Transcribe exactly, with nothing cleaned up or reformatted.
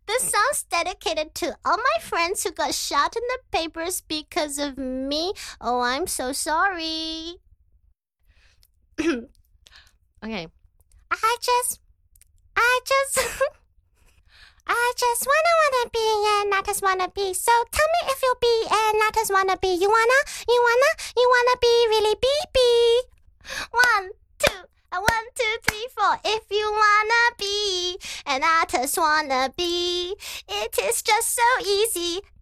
This song's dedicated to all my friends who got shot in the papers because of me. Oh, I'm so sorry. Okay. I just, I just, I just wanna wanna be and I just wanna be. So tell me if you'll be and I just wanna be. You wanna, you wanna, you wanna be really be. One, two, uh, one, two, three, four. If you wanna be and I just wanna be, it is just so easy.